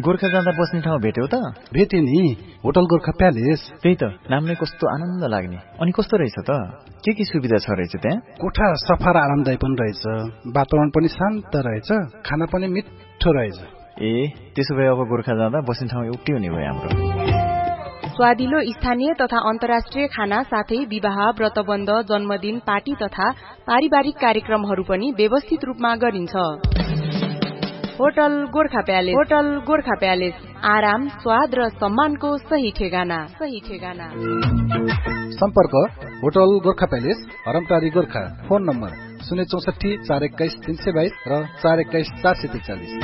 गोर्खा जाँदा बस्ने ठाउँ भेट्यौ त? भेटे नि, होटल गोर्खा प्यालेस। त्यही त, नाम नै कस्तो आनन्द लाग्ने। अनि कस्तो रहेछ त? के सुविधा छ रहेछ त्यहाँ? कोठा सफा र आरामदायी पनि रहेछ, वातावरण पनि शान्त रहेछ, खाना पनि मिठो रहेछ। ए, त्यसो भए अब गोर्खा जाँदा बस्ने ठाउँ एउटै हुने भयो हाम्रो। स्वादिलो स्थानीय तथा अन्तर्राष्ट्रिय खाना साथै विवाह, व्रतबन्ध, जन्मदिन, पार्टी तथा पारिवारिक कार्यक्रमहरू पनि व्यवस्थित रूपमा गरिन्छ। Hotel Gorkha palace. Hotel Gorkha palace, आराम, स्वाद र सम्मानको सही ठेगाना। सम्पर्क hotel Gorkha palace, हरमटारी Gorkha. Phone number 064 421 322 र 421 443।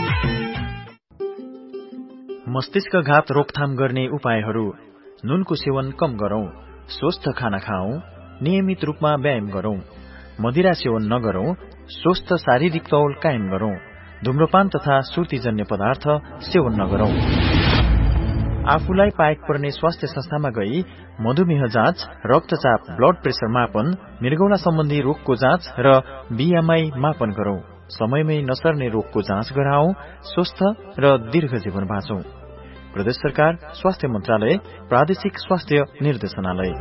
मस्तिष्कघात रोकथाम गर्ने उपायहरू। नुनको सेवन कम गरौं, स्वस्थ खाना खाऔं, नियमित रूपमा व्यायाम गरौं, मदिरा सेवन नगरौं, स्वस्थ शारीरिक तौल कायम गरौं, धूम्रपान तथा सुर्तीजन्य पदार्थ सेवन नगरौं। आफूलाई पाएक पर्ने स्वास्थ्य संस्थामा गई मधुमेह जाँच, रक्तचाप, ब्लड प्रेसर मापन, मृगौला सम्बन्धी रोगको जाँच र बीएमआई मापन गरौं। समयमै नसर्ने रोगको जाँच गराऔं, स्वस्थ र दीर्घ जीवन बाँचौं। प्रदेश सरकार, स्वास्थ्य मन्त्रालय, प्रादेशिक स्वास्थ्य निर्देशनालय।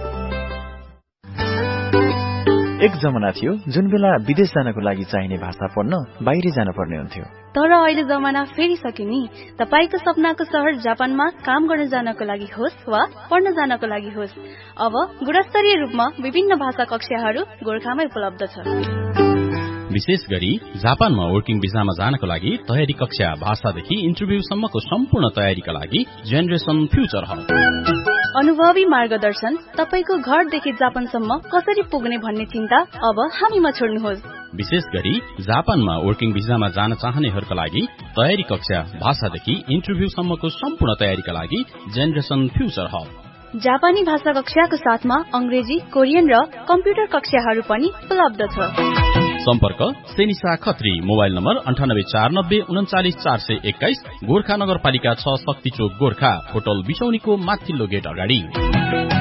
एक जमाना थियो जुन बेला विदेश जानको लागि चाहिने भाषा पढ्न बाहिर जान पर्ने हुन्थ्यो। तर अहिले जमाना फेरिसक्यो नि। तपाईको सपनाको शहर जापानमा काम गर्न जानको लागि होस् वा पढ्न जानको लागि होस्, अब गुणस्तरीय रूपमा विभिन्न भाषा कक्षाहरू गोर्खामै उपलब्ध छ। विशेष गरी जापानमा वर्किङ भिसामा जानको लागि तयारी कक्षा, भाषादेखि इन्टरभ्यूसम्मको सम्पूर्ण तयारीका लागि जेनरेसन फ्युचर हब। अनुभवी मार्गदर्शन, तपाईको घरदेखि जापानसम्म कसरी पुग्ने भन्ने चिन्ता अब हामीमा छोड्नुहोस्। विशेष गरी जापानमा वर्किङ भिसामा जान चाहनेहरूका लागि तयारी कक्षा, भाषादेखि इन्टरभ्यूसम्मको सम्पूर्ण तयारीका लागि जेनरेसन फ्युचर हब। जापानी भाषा कक्षाको साथमा अंग्रेजी, कोरियन र कम्प्युटर कक्षाहरू पनि उपलब्ध छ। सम्पर्क सेनिसा खत्री, मोबाइल नम्बर 9849 39421, गोर्खा नगरपालिका 6, शक्ति चोक, गोर्खा। होटल बिसौनीको माथिल्लो गेट अगाडि।